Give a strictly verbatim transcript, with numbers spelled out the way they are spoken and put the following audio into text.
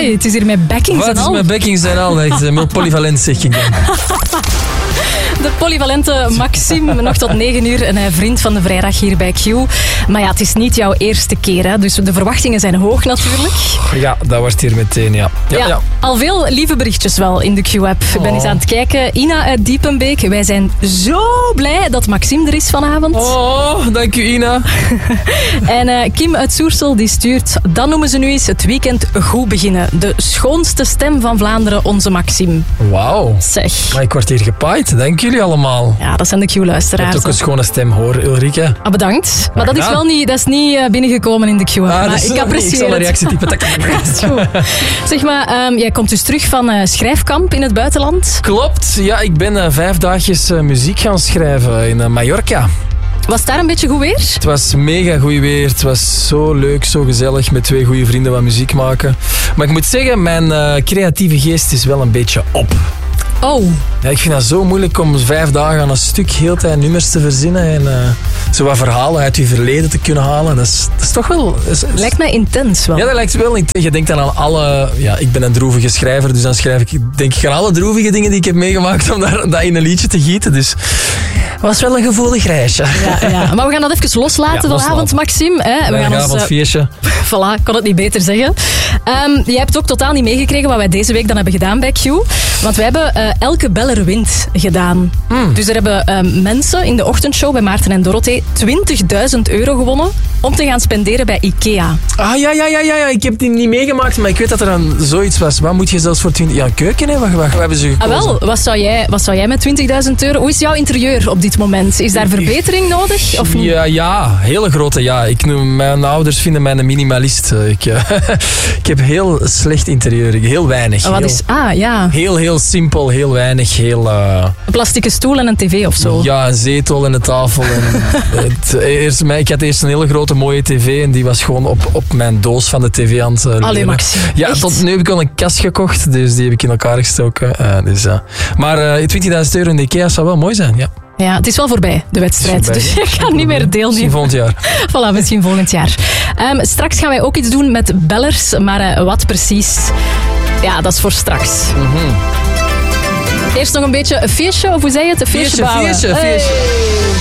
Oei, het is hier met backings Wat en is al. met backings en al? Echt, heel polyvalent zeg ik dan. De polyvalente Maxime, nog tot negen uur, een vriend van de vrijdag hier bij Q. Maar ja, het is niet jouw eerste keer, hè? Dus de verwachtingen zijn hoog natuurlijk. Ja, dat wordt hier meteen, ja. Ja, Ja, ja. al veel lieve berichtjes wel in de Q-app. Ik ben Oh. eens aan het kijken. Ina uit Diepenbeek, wij zijn zo blij dat Maxime er is vanavond. Oh, dank u Ina. En uh, Kim uit Soersel die stuurt, dan noemen ze nu eens het weekend goed beginnen. De schoonste stem van Vlaanderen, onze Maxime. Wauw. Zeg. Maar ik word hier gepaaid, dank jullie allemaal. Ja, dat zijn de Je Q-luisteraars. hebt ook een schone stem, hoor, Ulrike. Ah, bedankt. Maar dat is gedaan. wel niet, dat is niet uh, binnengekomen in de Q-app. Ah, maar dat is- ik ik apprecieer zal een het. reactie typen. Tak, tak, tak. Is goed. Zeg maar, um, jij komt dus terug van uh, schrijfkamp in het buitenland. Klopt, ja, ik ben uh, vijf dagjes uh, muziek gaan schrijven in uh, Mallorca. Was daar een beetje goed weer? Het was mega goed weer, het was zo leuk, zo gezellig met twee goede vrienden wat muziek maken. Maar ik moet zeggen, mijn uh, creatieve geest is wel een beetje op. Oh, Ja, ik vind het zo moeilijk om vijf dagen aan een stuk heel de tijd nummers te verzinnen en uh, zo wat verhalen uit je verleden te kunnen halen. Dat is, dat is toch wel... is- is- lijkt mij intens wel. Ja, dat lijkt wel niet. Je denkt dan aan alle... Ja, ik ben een droevige schrijver, dus dan schrijf ik denk ik aan alle droevige dingen die ik heb meegemaakt om daar, dat in een liedje te gieten. Dus het was wel een gevoelig reisje. Ja, ja. Maar we gaan dat even loslaten Ja, vanavond, loslaten. Maxime. Hè? We gaan ons, uh, avondfeestje. voilà, ik kon het niet beter zeggen. Um, jij hebt ook totaal niet meegekregen wat wij deze week dan hebben gedaan bij Q. Want wij hebben uh, Elke Beller Wint gedaan. Hmm. Dus er hebben um, mensen in de ochtendshow bij Maarten en Dorothee twintigduizend euro gewonnen om te gaan spenderen bij IKEA. Ah, ja, ja, ja, ja, ja. Ik heb die niet meegemaakt, maar ik weet dat er dan zoiets was. Wat moet je zelfs voor twintig... Ja, een keuken, hè? Wat, wat, wat hebben ze Ah, gekozen? wel, wat zou, jij, wat zou jij met twintigduizend euro... Hoe is jouw interieur op dit moment? Is daar verbetering nodig? Of niet? Ja, ja, hele grote ja. Ik noem, mijn ouders vinden mij een minimalist. Ik, uh, ik heb heel slecht interieur. Heel weinig. Wat heel, is... Ah, ja. heel, heel simpel, heel weinig. Heel, uh, Een plastieke stoel en een tv of zo. ja, een zetel en een tafel. En het, eerst, ik had eerst een hele grote mooie tv en die was gewoon op, op mijn doos van de tv aan het uh, Allee, leren. Maxime. Ja, echt? tot nu heb ik al een kast gekocht, dus die heb ik in elkaar gestoken. Uh, dus, uh. Maar uh, twintigduizend euro in de IKEA zou wel mooi zijn, ja. Ja, het is wel voorbij, de wedstrijd. Het is voorbij, Dus je kan niet meer Misschien deelnemen. volgend jaar. Voilà, misschien volgend jaar. Um, straks gaan wij ook iets doen met bellers, maar uh, wat precies? Ja, dat is voor straks. Mm-hmm. Eerst nog een beetje een feestje, of hoe zei je het? Een feestje, Feestje, bouwen. feestje, feestje. Hey.